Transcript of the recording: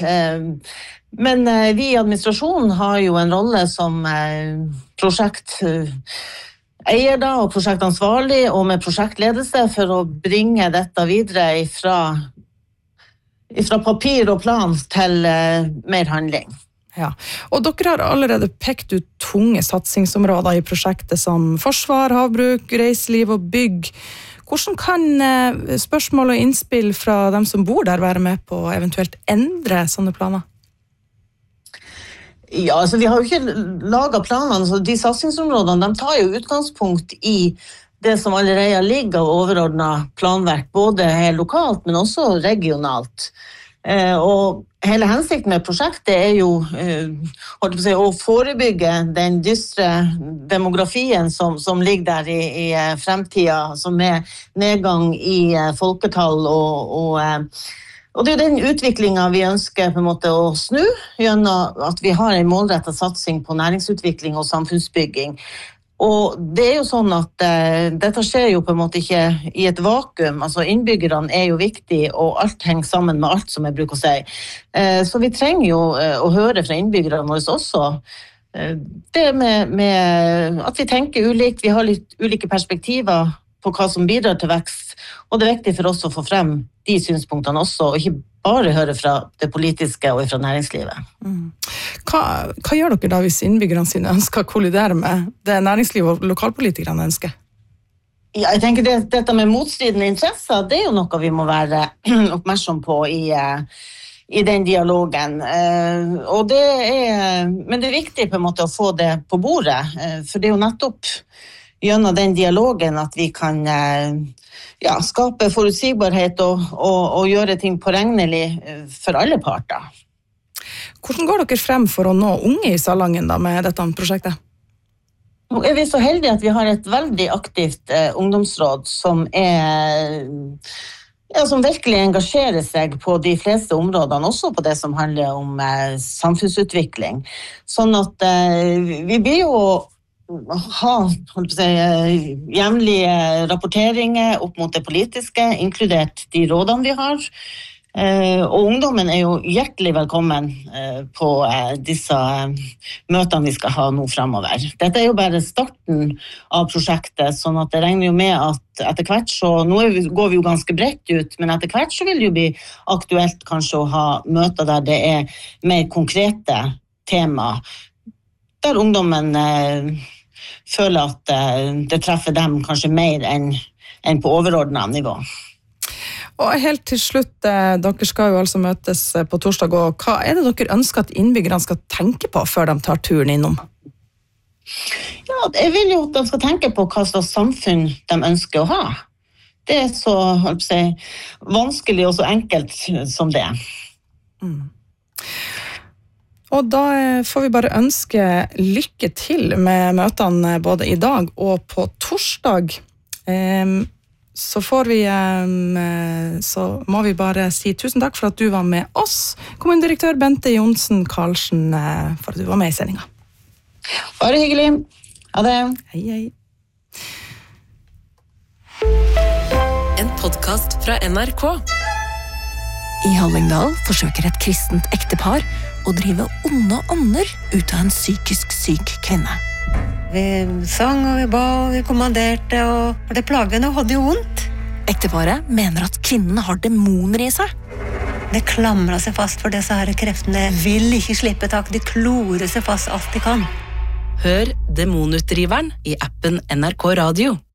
Men vi I administrasjonen har jo en rolle som prosjekteier da, og prosjektansvarlig, og med prosjektledelse for å bringe dette videre fra papir og plan til mer handling. Ja, og dere har allerede pekt ut tunge satsingsområder I prosjektet som forsvar, havbruk, reiseliv og bygg. Hvordan kan spørsmål og innspill fra dem som bor der være med på å eventuelt endre sånne planer? Ja, altså vi har jo ikke laget planene, så de satsingsområdene de tar jo utgangspunkt I det som allerede ligger av overordnet planverk, både her lokalt, men også regionalt. Og hele hensikten med prosjektet jo å forebygge den dystre demografien som ligger der I fremtiden, som nedgang I folketall og det jo den utviklingen vi ønsker på en måte å snu, gjennom at vi har en målrettet satsing på næringsutvikling og samfunnsbygging. Og det jo sånn at dette skjer jo på en måte ikke I et vakuum, altså innbyggerne jo viktig, og alt henger sammen med alt som jeg bruker å si. Så vi trenger jo å høre fra innbyggerne våre også. Det med at vi tenker ulikt, vi har litt ulike perspektiver på hva som bidrar til vekst, og det viktig for oss å få frem de synspunktene også, og ikke bare høre fra det politiske og fra næringslivet. Hva gjør dere da hvis innbyggerne sine ønsker å kollidere med det næringslivet og lokalpolitikerne ønsker? Ja, jeg tenker dette med motstridende interesser, det jo noe vi må være oppmerksom på I den dialogen. Og men det viktig på en måte å få det på bordet, for det jo nettopp gjennom den dialogen at vi kan skape forutsigbarhet og gjøre ting påregnelig for alle parter. Hvordan går dere frem for å nå unge I Salangen da med dette prosjektet? Nå vi så heldige at vi har et veldig aktivt ungdomsråd som som virkelig engasjerer seg på de fleste områdene, også på det som handler om samfunnsutvikling. Sånn at vi blir jo jevnlige rapporteringer opp mot det politiske, inkludert de rådene vi har. Og ungdommen jo hjertelig velkommen på disse møtene vi skal ha nå fremover. Dette jo bare starten av prosjektet, sånn at det regner jo med at etter hvert så, nå går vi jo ganske bredt ut, men etter hvert så vil det jo bli aktuelt kanskje å ha møter der det mer konkrete tema, der ungdommen føler at det treffer dem kanskje mer enn på overordnet nivå. Og helt til slutt, dere skal jo altså møtes på torsdag, og hva det dere ønsker at innbyggerne skal tenke på før de tar turen innom? Ja, jeg vil jo at de skal tenke på hva slags samfunn de ønsker å ha. Det så vanskelig og så enkelt som det. Og da får vi bare ønske lykke til med møtene både I dag og på torsdag. Så må vi bare si tusen takk for at du var med oss, kommunedirektør Bente Johnsen Karlsen, for at du var med I sendingen. Bare hyggelig. Ha det. Hei, hei. En podcast fra NRK. I Hallingdal forsøker et kristent ektepar å drive onde ånder ut av en psykisk syk kvinne. Vi sang og vi ba og vi kommanderte, og det plagene hadde jo vondt. Ekteparet mener at kvinnen har demoner I seg. Det klamrer seg fast for disse her kreftene. Vil ikke slippe tak, de klorer seg fast alt de kan. Hør Demonutdriveren I appen NRK Radio.